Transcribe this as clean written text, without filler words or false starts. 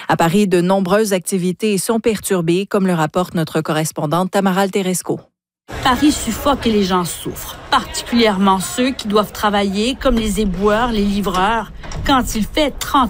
À Paris, de nombreuses activités sont perturbées, comme le rapporte notre correspondante Tamara Alteresco. Paris suffoque et les gens souffrent, particulièrement ceux qui doivent travailler, comme les éboueurs, les livreurs. Quand il fait 30